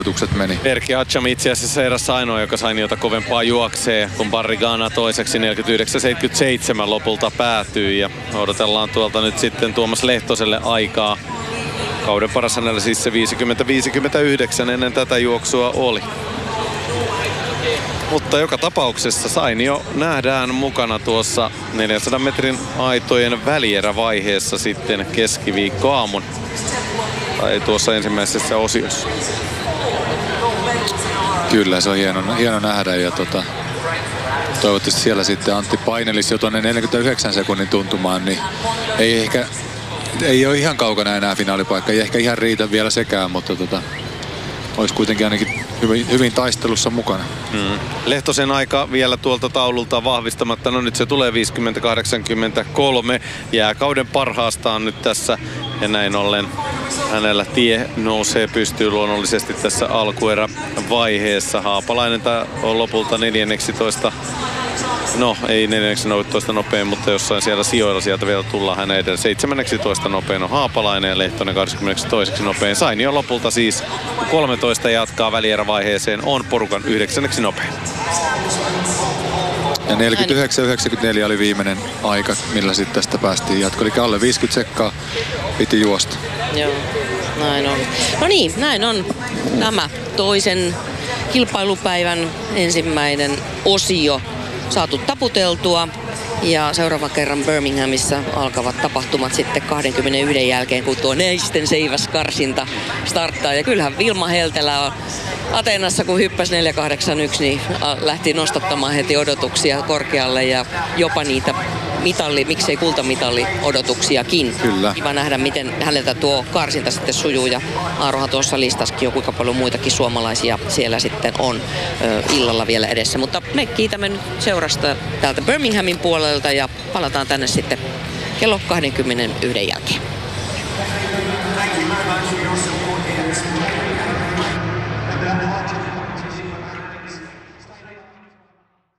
meni. Erkki Hatcham itse asiassa erässä ainoa, joka Sainiota kovempaa juoksee, kun Barrigana toiseksi 49.77 lopulta päätyy. Ja odotellaan tuolta nyt sitten Tuomas Lehtoselle aikaa. Kauden paras hänellä siis se 50-59 ennen tätä juoksua oli. Mutta joka tapauksessa Sainio nähdään mukana tuossa 400 metrin aitojen välierävaiheessa sitten keskiviikkoaamun. Tai tuossa ensimmäisessä osiossa. Kyllä, se on hieno nähdä ja toivottavasti siellä sitten Antti painelisi jo tuonne 49 sekunnin tuntumaan, niin ei ole ihan kaukana enää finaalipaikka. Ei ehkä ihan riitä vielä sekään, mutta olisi kuitenkin ainakin hyvin taistelussa mukana. Lehtosen aika vielä tuolta taululta vahvistamatta. No nyt se tulee 50-83. Jää kauden parhaastaan nyt tässä. Ja näin ollen hänellä tie nousee pystyy luonnollisesti tässä alkuerävaiheessa. Haapalainen on lopulta 14. No, ei 14 nopein, mutta jossain siellä sijoilla sieltä vielä tullaan hänen edelleen. 17 nopein on Haapalainen ja Lehtonen 22 nopein. Sainio lopulta siis 13 jatkaa välierävaiheeseen, on porukan 9 nopein. Ja 49-94 oli viimeinen aika, millä sitten tästä päästiin jatkoon. Eli alle 50 sekkaa piti juosta. Joo, näin on. No niin, näin on tämä toisen kilpailupäivän ensimmäinen osio saatu taputeltua. Ja seuraavan kerran Birminghamissa alkavat tapahtumat sitten 21 jälkeen, kun tuo naisten seiväskarsinta starttaa. Ja kyllähän Vilma Heltelä on Ateenassa, kun hyppäsi 481, niin lähti nostattamaan heti odotuksia korkealle ja jopa niitä miksei kultamitali odotuksiakin. Kyllä. Kiva nähdä, miten häneltä tuo karsinta sitten sujuu. Ja Aarohan tuossa listaskin jo, kuinka paljon muitakin suomalaisia siellä sitten on illalla vielä edessä. Mutta me kiitämme nyt seurasta täältä Birminghamin puolelta ja palataan tänne sitten kello 21 jälkeen.